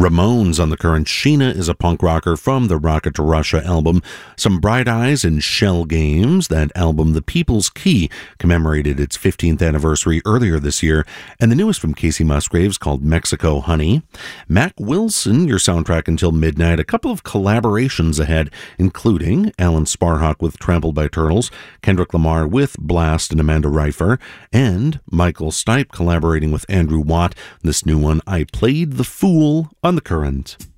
Ramones on the Current. Sheena is a punk rocker from the Rocket to Russia album. Some Bright Eyes and Shell Games. That album, The People's Key, commemorated its 15th anniversary earlier this year. And the newest from Casey Musgraves, called Mexico Honey. Mac Wilson, your soundtrack until midnight. A couple of collaborations ahead, including Alan Sparhawk with Trampled by Turtles, Kendrick Lamar with Blast and Amanda Reifer, and Michael Stipe collaborating with Andrew Watt. This new one, I Played the Fool, on the Current.